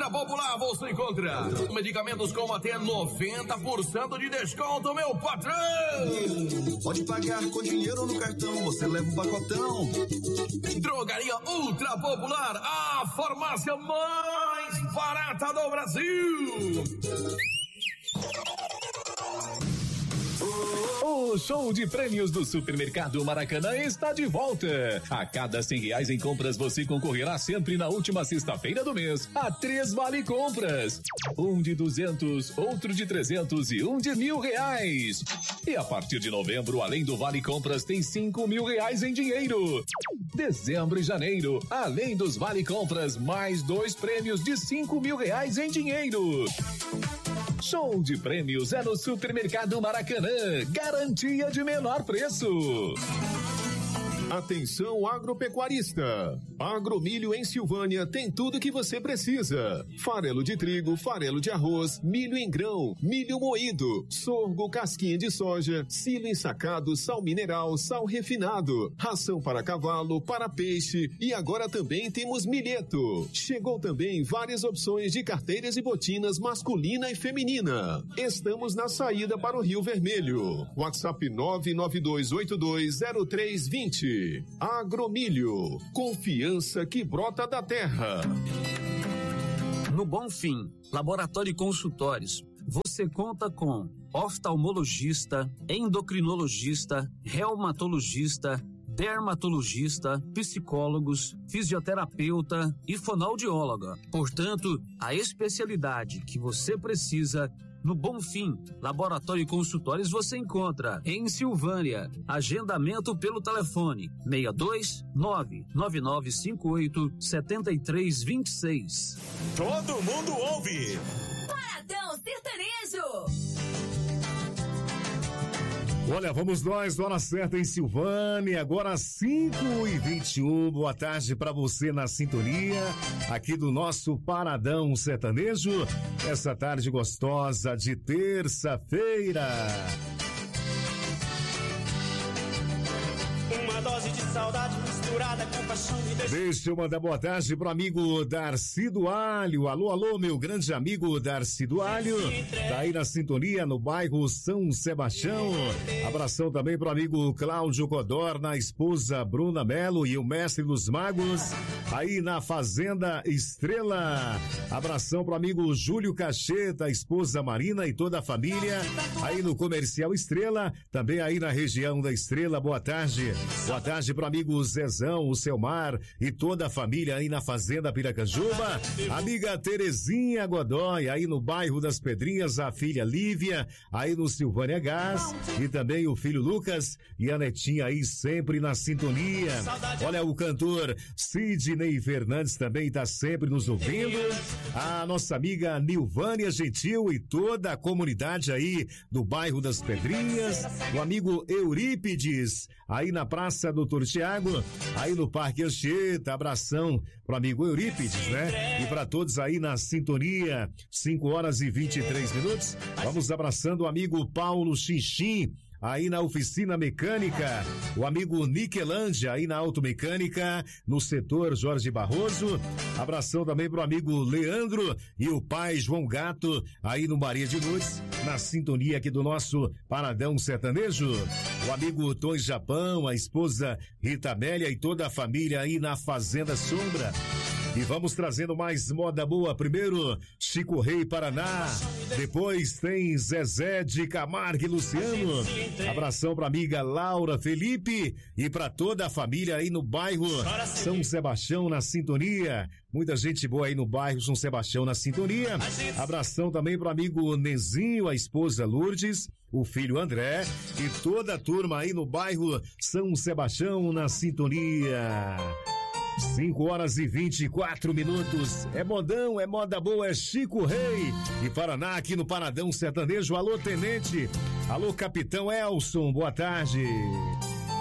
Ultra Popular você encontra medicamentos com até 90% de desconto, meu patrão. Pode pagar com dinheiro ou no cartão, você leva um pacotão. Drogaria Ultra Popular, a farmácia mais barata do Brasil. O show de prêmios do Supermercado Maracanã está de volta. A cada R$100 em compras você concorrerá sempre na última sexta-feira do mês a 3 vale compras. Um de 200, outro de 300 e um de R$1.000. E a partir de novembro, além do vale compras, tem R$5.000 em dinheiro. Dezembro e janeiro, além dos vale compras, mais 2 prêmios de R$5.000 em dinheiro. Show de prêmios é no Supermercado Maracanã. Garantia de menor preço. Atenção agropecuarista. Agromilho em Silvânia tem tudo que você precisa. Farelo de trigo, farelo de arroz, milho em grão, milho moído, sorgo, casquinha de soja, silo ensacado, sal mineral, sal refinado, ração para cavalo, para peixe e agora também temos milheto. Chegou também várias opções de carteiras e botinas masculina e feminina. Estamos na saída para o Rio Vermelho. WhatsApp 992820320. Agromilho, confiança que brota da terra. No Bonfim, Laboratório e Consultórios, você conta com oftalmologista, endocrinologista, reumatologista, dermatologista, psicólogos, fisioterapeuta e fonoaudióloga. Portanto, a especialidade que você precisa no Bonfim, Laboratório e Consultórios você encontra em Silvânia. Agendamento pelo telefone 62999587326. Todo mundo ouve. Paradão Sertanejo. Olha, vamos nós, hora certa em Silvânia, agora 5h21, boa tarde pra você na sintonia, aqui do nosso Paradão Sertanejo, essa tarde gostosa de terça-feira. Uma dose de saudade misturada com paixão e Deixa eu mandar boa tarde pro amigo Darcy do Alho. Alô, alô, meu grande amigo Darcy do Alho. Tá aí na sintonia no bairro São Sebastião. Abração também pro amigo Cláudio Codorna, a esposa Bruna Melo e o mestre dos magos aí na Fazenda Estrela. Abração pro amigo Júlio Cacheta, a esposa Marina e toda a família aí no Comercial Estrela, também aí na região da Estrela. Boa tarde. Boa tarde pro amigo Zezão, o Selmar e toda a família aí na Fazenda Piracanjuba. Amiga Terezinha Godoy, aí no bairro das Pedrinhas, a filha Lívia, aí no Silvânia Gás e também o filho Lucas e a netinha aí sempre na sintonia. Olha, o cantor Sidney Fernandes também tá sempre nos ouvindo. A nossa amiga Nilvânia Gentil e toda a comunidade aí do bairro das Pedrinhas. O amigo Eurípides, aí na Praça Doutor Tiago, aí no Parque Anchieta. Abração pro amigo Eurípides, né? E para todos aí na sintonia, 5h23. Vamos abraçando o amigo Paulo Chinchim, aí na oficina mecânica, o amigo Niquelândia, aí na automecânica, no setor Jorge Barroso. Abração também pro amigo Leandro e o pai João Gato, aí no Maria de Lourdes, na sintonia aqui do nosso Paradão Sertanejo. O amigo Tom Japão, a esposa Rita Amélia e toda a família aí na Fazenda Sombra. E vamos trazendo mais moda boa. Primeiro, Chico Rei Paraná. Depois tem Zezé de Camargo e Luciano. Abração pra amiga Laura Felipe e pra toda a família aí no bairro São Sebastião na sintonia. Muita gente boa aí no bairro São Sebastião na sintonia. Abração também pro amigo Nezinho, a esposa Lourdes, o filho André e toda a turma aí no bairro São Sebastião na sintonia. 5h24. É modão, é moda boa, é Chico Rei e Paraná aqui no Paradão Sertanejo. Alô, tenente. Alô, capitão Elson, boa tarde.